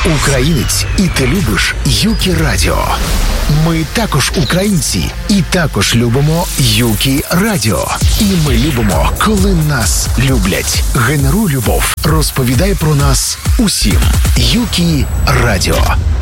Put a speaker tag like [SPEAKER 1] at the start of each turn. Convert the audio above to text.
[SPEAKER 1] українець, і ти любиш Юкі Радіо. Ми також українці, і також любимо Юкі Радіо. І ми любимо, коли нас люблять. Генеруй любов. Розповідай про нас усім. Юкі Радіо.